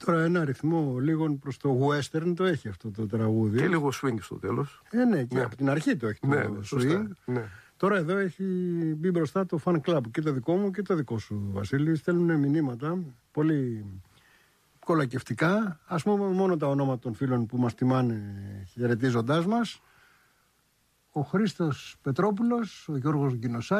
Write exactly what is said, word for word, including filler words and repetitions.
Τώρα ένα αριθμό λίγο προς το western το έχει αυτό το τραγούδι. Και λίγο swing στο τέλος. Ε, ναι, και ναι. από την αρχή το έχει το ναι, swing. Ναι. Τώρα εδώ έχει μπει μπροστά το fan club και το δικό μου και το δικό σου, Βασίλη. Στέλνουν μηνύματα πολύ κολακευτικά. Ας πούμε μόνο τα ονόματα των φίλων που μας τιμάνε χαιρετίζοντάς μας. Ο Χρήστος Πετρόπουλος, ο Γιώργος Γκινοσάρης.